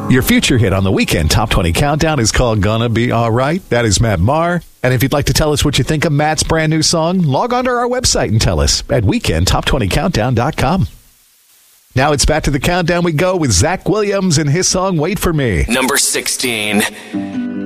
Your future hit on the Weekend Top 20 Countdown is called Gonna Be Alright. That is Matt Maher. And if you'd like to tell us what you think of Matt's brand new song, log on to our website and tell us at weekendtop20countdown.com. Now it's back to the countdown we go with Zach Williams and his song Wait For Me. Number 16.